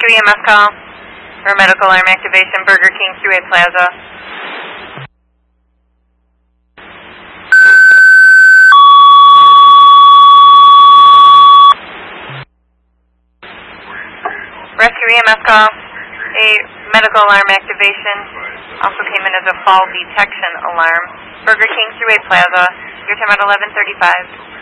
Rescue EMS call for medical alarm activation, Burger King Thruway Plaza. Rescue EMS call. A medical alarm activation also came in as a fall detection alarm. Burger King Thruway Plaza. Your time at 11:35.